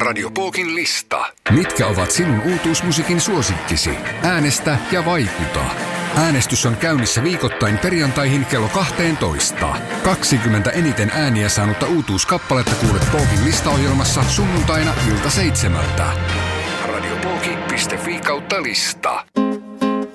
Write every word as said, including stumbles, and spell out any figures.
Radio Pookin lista. Mitkä ovat sinun uutuusmusiikin suosikkisi? Äänestä ja vaikuta. Äänestys on käynnissä viikoittain perjantaihin kello kaksitoista. kaksikymmentä eniten ääniä saanutta uutuuskappaletta kuulet Pookin listaohjelmassa sunnuntaina ilta seitsemältä. radiopoki piste fi kautta lista.